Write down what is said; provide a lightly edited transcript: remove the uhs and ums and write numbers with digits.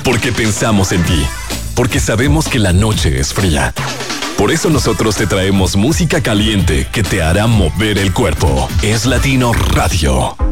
Porque pensamos en ti. Porque sabemos que la noche es fría. Por eso nosotros te traemos música caliente que te hará mover el cuerpo. Es Latino Radio.